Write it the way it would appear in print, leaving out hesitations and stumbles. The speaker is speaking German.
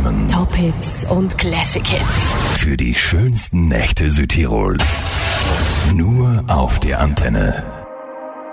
Alben, Top-Hits und Classic-Hits. für die schönsten Nächte Südtirols. Nur auf der Antenne.